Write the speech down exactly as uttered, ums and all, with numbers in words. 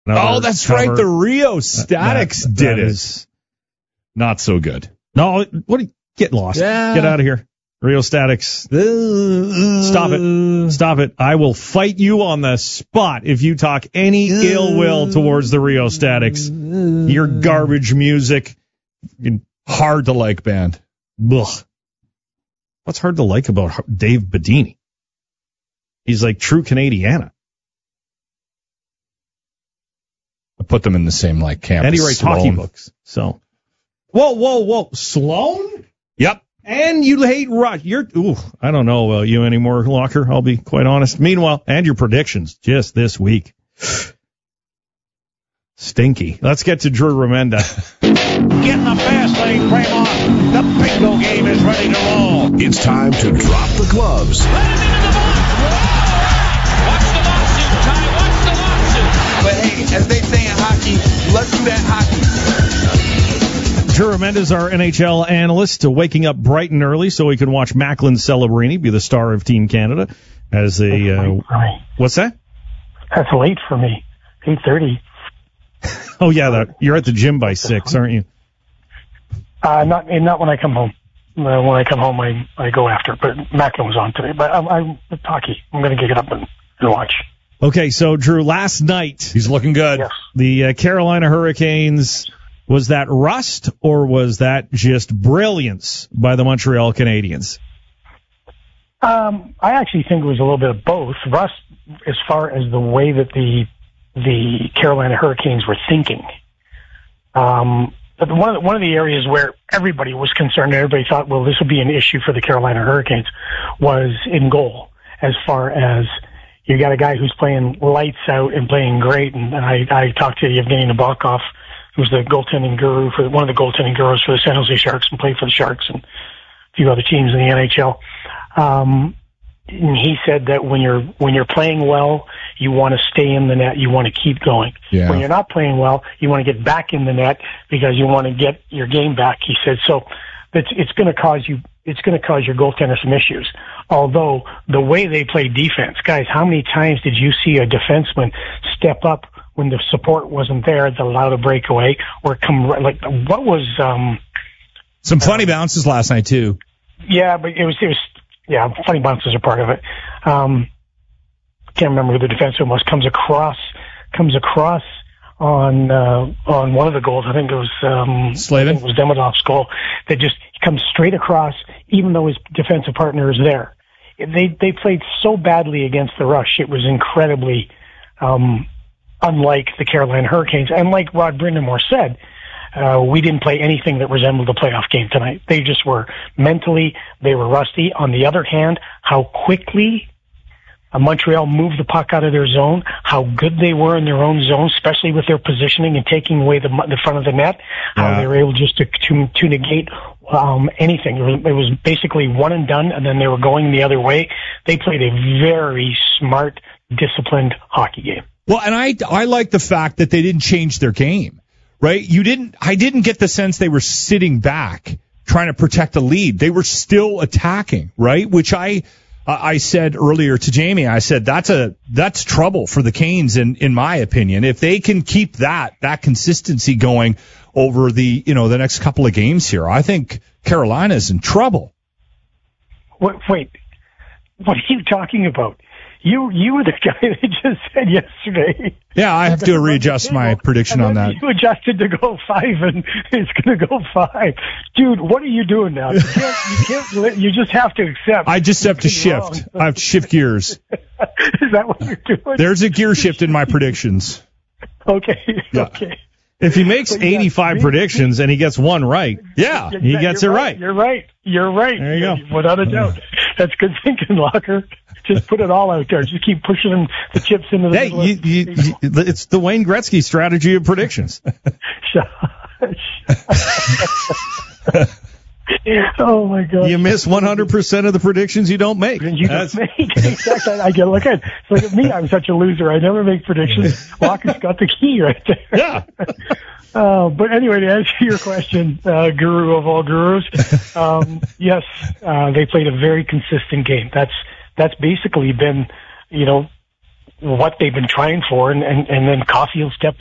Oh, that's cover. right. The Rio Statics that, did that it. Is, Not so good. no, what? Do you, get lost. Yeah. Get out of here. Rio Statics. Stop it. Stop it. I will fight you on the spot if you talk any ill will towards the Rio Statics. Your garbage music. Hard to like band. Ugh. What's hard to like about Dave Bedini? He's like true Canadiana. I put them in the same like camp. And he as writes Sloan. hockey books. So, whoa, whoa, whoa, Sloan? Yep. And you hate Rush. You're, ooh, I don't know uh, you anymore, Locker. I'll be quite honest. Meanwhile, and your predictions just this week. Stinky. Let's get to Drew Remenda. Getting the fast lane frame on. The bingo game is ready to roll. It's time to drop the gloves. Let him into the box. Whoa! Watch the lawsuit, Ty. Watch the lawsuit. But hey, as they say in hockey, let's do that hockey. Drew Remenda is our N H L analyst, waking up bright and early so he can watch Macklin Celebrini be the star of Team Canada. As a uh, what's that? That's late for me. eight thirty. Oh yeah, that, you're at the gym by six, aren't you? Uh, not not when I come home. Uh, when I come home, I, I go after. But Macklin was on today. But I'm, I'm it's hockey. I'm going to get up and, and watch. Okay, so Drew, last night He's looking good. Yes. the uh, Carolina Hurricanes, was that rust or was that just brilliance by the Montreal Canadiens? Um, I actually think it was a little bit of both. Rust, as far as the way that the the Carolina Hurricanes were thinking. Um, but one of the, one of the areas where everybody was concerned, everybody thought, well, this would be an issue for the Carolina Hurricanes, was in goal. As far as you got a guy who's playing lights out and playing great, and, and I, I talked to Yevgeny Nabokov, who's the goaltending guru for one of the goaltending gurus for the San Jose Sharks and played for the Sharks and a few other teams in the N H L. Um, and he said that when you're when you're playing well, you want to stay in the net, you want to keep going. Yeah. When you're not playing well, you want to get back in the net because you want to get your game back. He said so. It's it's going to cause you it's going to cause your goaltender some issues. Although the way they play defense, guys, how many times did you see a defenseman step up when the support wasn't there that allowed a breakaway or come like what was um Some funny bounces last night too. yeah, but it was it was yeah, funny bounces are part of it. Um, can't remember who the defenseman was. Comes across, comes across on uh, on one of the goals. I think it was um, Slavin? I think it was Demidov's goal. That just comes straight across, even though his defensive partner is there. They they played so badly against the Rush. It was incredibly um, unlike the Carolina Hurricanes. And like Rod Brindamore said, Uh, we didn't play anything that resembled a playoff game tonight. They just were mentally, they were rusty. On the other hand, how quickly uh, Montreal moved the puck out of their zone, how good they were in their own zone, especially with their positioning and taking away the, the front of the net, how Yeah. they were able just to, to, to negate um, anything. It was, it was basically one and done, and then they were going the other way. They played a very smart, disciplined hockey game. Well, and I I like the fact that they didn't change their game. Right? You didn't, I didn't get the sense they were sitting back trying to protect a lead. They were still attacking, right? Which I, uh, I said earlier to Jamie, I said that's a, that's trouble for the Canes in, in my opinion. If they can keep that, that consistency going over the, you know, the next couple of games here, I think Carolina's in trouble. What, wait, what are you talking about? You you were the guy that just said yesterday. Yeah, I have to readjust my prediction on that. You adjusted to go five, and it's going to go five. Dude, what are you doing now? You can't. You, can't, you just have to accept. I just have to shift. I have to shift gears. Is that what you're doing? There's a gear shift in my predictions. Okay. Yeah. Okay. If he makes eighty-five me- predictions and he gets one right, Yeah. he gets it You're right. You're right. You're right. There you go. Without a doubt. That's good thinking, Locker. Just put it all out there. Just keep pushing them, the chips into the Hey, you, you, you, it's the Wayne Gretzky strategy of predictions. Oh my God! You miss one hundred percent of the predictions you don't make. You That's- don't make exactly. I get look at look at me. I'm such a loser. I never make predictions. Locker's got the key right there. Yeah. Uh, but anyway, to answer your question, uh, guru of all gurus, um, yes, uh, they played a very consistent game. That's that's basically been, you know, what they've been trying for, and, and, and then Caulfield stepped